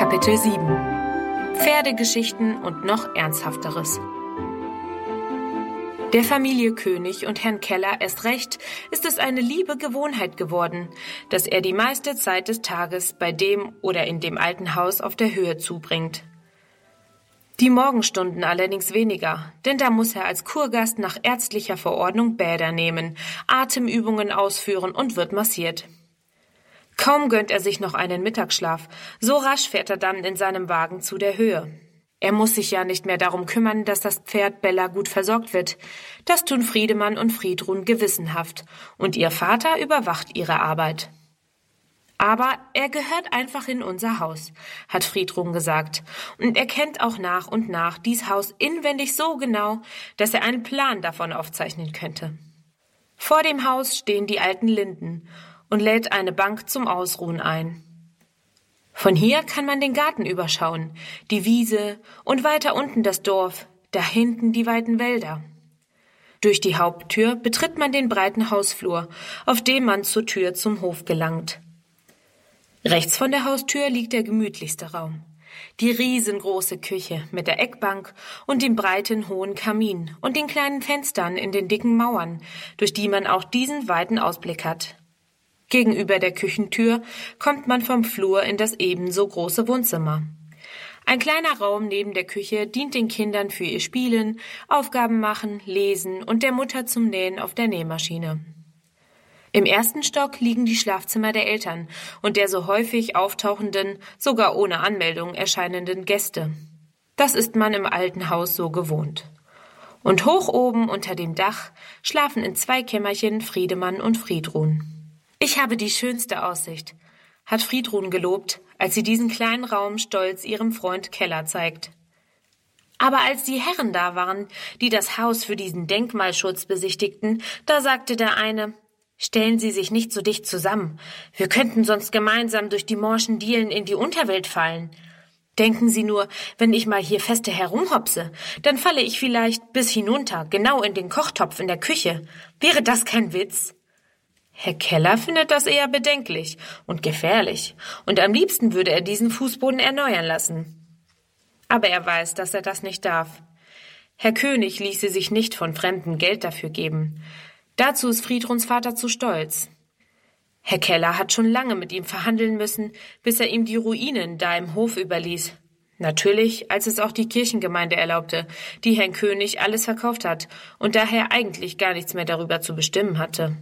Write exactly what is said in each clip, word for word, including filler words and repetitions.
Kapitel sieben. Pferdegeschichten und noch Ernsthafteres. Der Familie König und Herrn Keller erst recht ist es eine liebe Gewohnheit geworden, dass er die meiste Zeit des Tages bei dem oder in dem alten Haus auf der Höhe zubringt. Die Morgenstunden allerdings weniger, denn da muss er als Kurgast nach ärztlicher Verordnung Bäder nehmen, Atemübungen ausführen und wird massiert. Kaum gönnt er sich noch einen Mittagsschlaf, so rasch fährt er dann in seinem Wagen zu der Höhe. Er muss sich ja nicht mehr darum kümmern, dass das Pferd Bella gut versorgt wird. Das tun Friedemann und Friedrun gewissenhaft, und ihr Vater überwacht ihre Arbeit. Aber er gehört einfach in unser Haus, hat Friedrun gesagt, und er kennt auch nach und nach dies Haus inwendig so genau, dass er einen Plan davon aufzeichnen könnte. Vor dem Haus stehen die alten Linden und lädt eine Bank zum Ausruhen ein. Von hier kann man den Garten überschauen, die Wiese und weiter unten das Dorf, da hinten die weiten Wälder. Durch die Haupttür betritt man den breiten Hausflur, auf dem man zur Tür zum Hof gelangt. Rechts von der Haustür liegt der gemütlichste Raum. Die riesengroße Küche mit der Eckbank und dem breiten, hohen Kamin und den kleinen Fenstern in den dicken Mauern, durch die man auch diesen weiten Ausblick hat. Gegenüber der Küchentür kommt man vom Flur in das ebenso große Wohnzimmer. Ein kleiner Raum neben der Küche dient den Kindern für ihr Spielen, Aufgaben machen, Lesen und der Mutter zum Nähen auf der Nähmaschine. Im ersten Stock liegen die Schlafzimmer der Eltern und der so häufig auftauchenden, sogar ohne Anmeldung erscheinenden Gäste. Das ist man im alten Haus so gewohnt. Und hoch oben unter dem Dach schlafen in zwei Kämmerchen Friedemann und Friedrun. »Ich habe die schönste Aussicht«, hat Friedrun gelobt, als sie diesen kleinen Raum stolz ihrem Freund Keller zeigt. Aber als die Herren da waren, die das Haus für diesen Denkmalschutz besichtigten, da sagte der eine: »Stellen Sie sich nicht so dicht zusammen. Wir könnten sonst gemeinsam durch die morschen Dielen in die Unterwelt fallen. Denken Sie nur, wenn ich mal hier feste herumhopse, dann falle ich vielleicht bis hinunter, genau in den Kochtopf in der Küche. Wäre das kein Witz?« Herr Keller findet das eher bedenklich und gefährlich, und am liebsten würde er diesen Fußboden erneuern lassen. Aber er weiß, dass er das nicht darf. Herr König ließe sich nicht von Fremden Geld dafür geben. Dazu ist Friedruns Vater zu stolz. Herr Keller hat schon lange mit ihm verhandeln müssen, bis er ihm die Ruinen da im Hof überließ. Natürlich, als es auch die Kirchengemeinde erlaubte, die Herrn König alles verkauft hat und daher eigentlich gar nichts mehr darüber zu bestimmen hatte.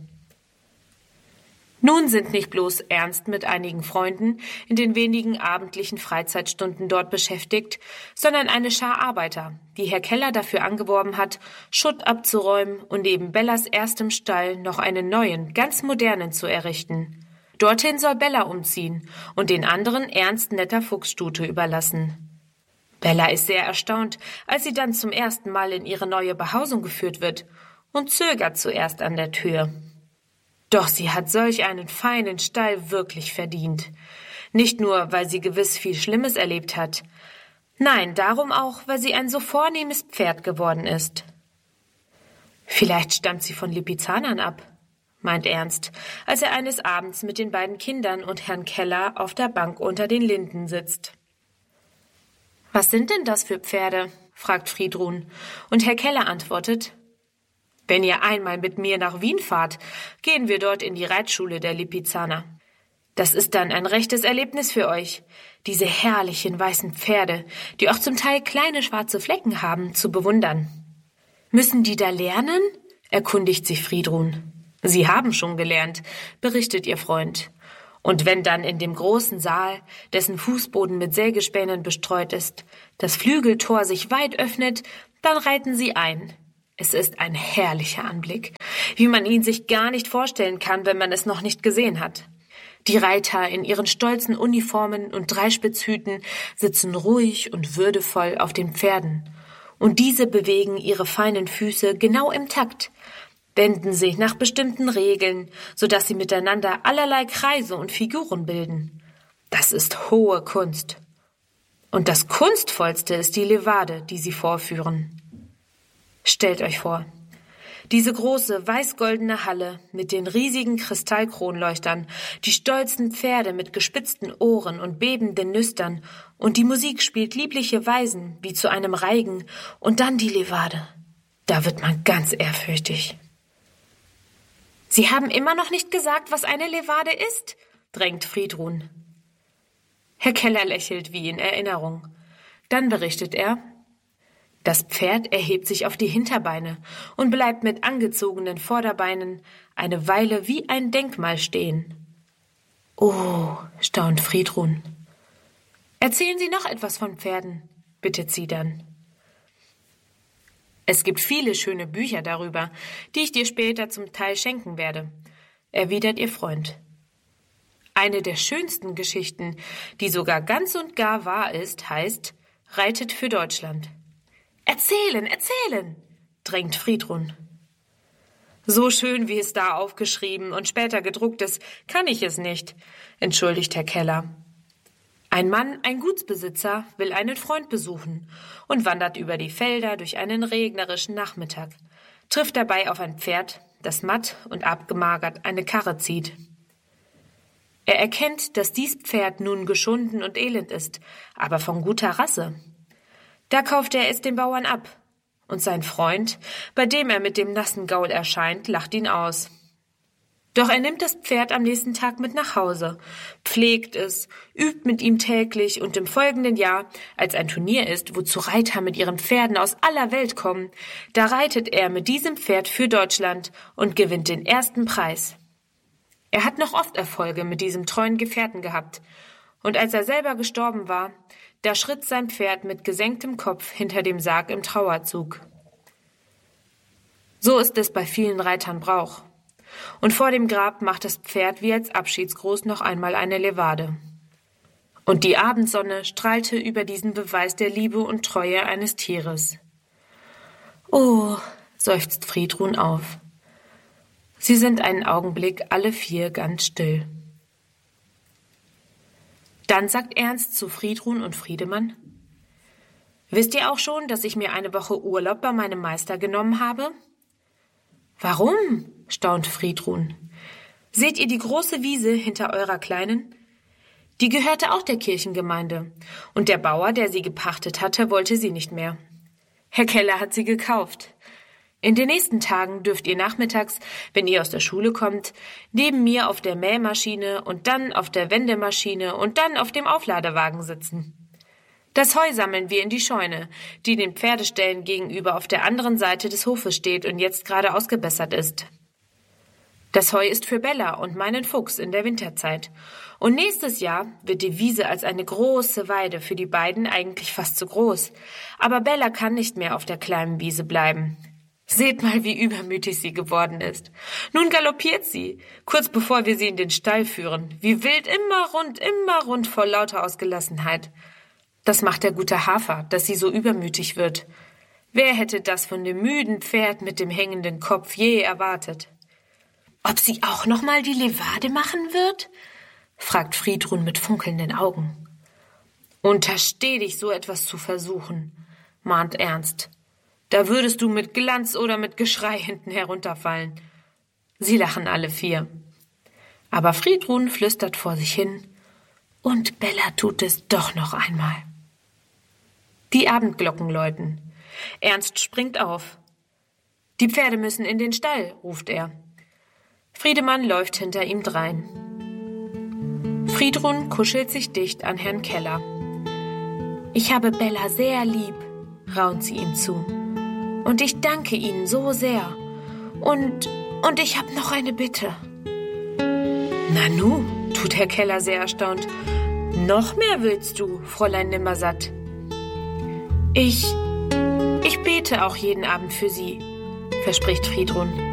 Nun sind nicht bloß Ernst mit einigen Freunden in den wenigen abendlichen Freizeitstunden dort beschäftigt, sondern eine Schar Arbeiter, die Herr Keller dafür angeworben hat, Schutt abzuräumen und neben Bellas erstem Stall noch einen neuen, ganz modernen zu errichten. Dorthin soll Bella umziehen und den anderen Ernst netter Fuchsstute überlassen. Bella ist sehr erstaunt, als sie dann zum ersten Mal in ihre neue Behausung geführt wird und zögert zuerst an der Tür. Doch sie hat solch einen feinen Stall wirklich verdient. Nicht nur, weil sie gewiss viel Schlimmes erlebt hat. Nein, darum auch, weil sie ein so vornehmes Pferd geworden ist. Vielleicht stammt sie von Lipizanern ab, meint Ernst, als er eines Abends mit den beiden Kindern und Herrn Keller auf der Bank unter den Linden sitzt. »Was sind denn das für Pferde?« fragt Friedrun, und Herr Keller antwortet: »Wenn ihr einmal mit mir nach Wien fahrt, gehen wir dort in die Reitschule der Lipizaner. Das ist dann ein rechtes Erlebnis für euch, diese herrlichen weißen Pferde, die auch zum Teil kleine schwarze Flecken haben, zu bewundern.« »Müssen die da lernen?« erkundigt sich Friedrun. »Sie haben schon gelernt«, berichtet ihr Freund. »Und wenn dann in dem großen Saal, dessen Fußboden mit Sägespänen bestreut ist, das Flügeltor sich weit öffnet, dann reiten sie ein. Es ist ein herrlicher Anblick, wie man ihn sich gar nicht vorstellen kann, wenn man es noch nicht gesehen hat. Die Reiter in ihren stolzen Uniformen und Dreispitzhüten sitzen ruhig und würdevoll auf den Pferden, und diese bewegen ihre feinen Füße genau im Takt, wenden sich nach bestimmten Regeln, so dass sie miteinander allerlei Kreise und Figuren bilden. Das ist hohe Kunst. Und das Kunstvollste ist die Levade, die sie vorführen. Stellt euch vor, Diese große, weiß-goldene Halle mit den riesigen Kristallkronleuchtern, die stolzen Pferde mit gespitzten Ohren und bebenden Nüstern, und die Musik spielt liebliche Weisen wie zu einem Reigen, und dann die Levade. Da wird man ganz ehrfürchtig. »Sie haben immer noch nicht gesagt, was eine Levade ist?« drängt Friedrun. Herr Keller lächelt wie in Erinnerung. Dann berichtet er: Das Pferd erhebt sich auf die Hinterbeine und bleibt mit angezogenen Vorderbeinen eine Weile wie ein Denkmal stehen. »Oh«, staunt Friedrun. »Erzählen Sie noch etwas von Pferden«, bittet sie dann. »Es gibt viele schöne Bücher darüber, die ich dir später zum Teil schenken werde«, erwidert ihr Freund. Eine der schönsten Geschichten, die sogar ganz und gar wahr ist, heißt »Reitet für Deutschland«. »Erzählen, erzählen«, drängt Friedrun. »So schön, wie es da aufgeschrieben und später gedruckt ist, kann ich es nicht«, entschuldigt Herr Keller. Ein Mann, ein Gutsbesitzer, will einen Freund besuchen und wandert über die Felder durch einen regnerischen Nachmittag, trifft dabei auf ein Pferd, das matt und abgemagert eine Karre zieht. Er erkennt, dass dies Pferd nun geschunden und elend ist, aber von guter Rasse. Da kauft er es dem Bauern ab, und sein Freund, bei dem er mit dem nassen Gaul erscheint, lacht ihn aus. Doch er nimmt das Pferd am nächsten Tag mit nach Hause, pflegt es, übt mit ihm täglich, und im folgenden Jahr, als ein Turnier ist, wozu Reiter mit ihren Pferden aus aller Welt kommen, da reitet er mit diesem Pferd für Deutschland und gewinnt den ersten Preis. Er hat noch oft Erfolge mit diesem treuen Gefährten gehabt, und als er selber gestorben war, da schritt sein Pferd mit gesenktem Kopf hinter dem Sarg im Trauerzug. So ist es bei vielen Reitern Brauch. Und vor dem Grab macht das Pferd wie als Abschiedsgruß noch einmal eine Levade. Und die Abendsonne strahlte über diesen Beweis der Liebe und Treue eines Tieres. »Oh«, seufzt Friedrun auf. Sie sind einen Augenblick alle vier ganz still. Dann sagt Ernst zu Friedrun und Friedemann: »Wisst ihr auch schon, dass ich mir eine Woche Urlaub bei meinem Meister genommen habe?« »Warum?«, staunt Friedrun. »Seht ihr die große Wiese hinter eurer Kleinen? Die gehörte auch der Kirchengemeinde, und der Bauer, der sie gepachtet hatte, wollte sie nicht mehr. Herr Keller hat sie gekauft. In den nächsten Tagen dürft ihr nachmittags, wenn ihr aus der Schule kommt, neben mir auf der Mähmaschine und dann auf der Wendemaschine und dann auf dem Aufladewagen sitzen. Das Heu sammeln wir in die Scheune, die den Pferdeställen gegenüber auf der anderen Seite des Hofes steht und jetzt gerade ausgebessert ist. Das Heu ist für Bella und meinen Fuchs in der Winterzeit. Und nächstes Jahr wird die Wiese als eine große Weide für die beiden eigentlich fast zu groß. Aber Bella kann nicht mehr auf der kleinen Wiese bleiben. Seht mal, wie übermütig sie geworden ist. Nun galoppiert sie, kurz bevor wir sie in den Stall führen. Wie wild, immer rund, immer rund vor lauter Ausgelassenheit. Das macht der gute Hafer, dass sie so übermütig wird. Wer hätte das von dem müden Pferd mit dem hängenden Kopf je erwartet? »Ob sie auch noch mal die Levade machen wird?« fragt Friedrun mit funkelnden Augen. »Untersteh dich, so etwas zu versuchen«, mahnt Ernst. »Da würdest du mit Glanz oder mit Geschrei hinten herunterfallen.« Sie lachen alle vier. Aber Friedrun flüstert vor sich hin: »Und Bella tut es doch noch einmal.« Die Abendglocken läuten. Ernst springt auf. »Die Pferde müssen in den Stall«, ruft er. Friedemann läuft hinter ihm drein. Friedrun kuschelt sich dicht an Herrn Keller. »Ich habe Bella sehr lieb«, raunt sie ihm zu. »Und ich danke Ihnen so sehr. Und, und ich habe noch eine Bitte.« »Nanu«, tut Herr Keller sehr erstaunt. »Noch mehr willst du, Fräulein Nimmersatt?« »Ich, ich bete auch jeden Abend für Sie«, verspricht Friedrun.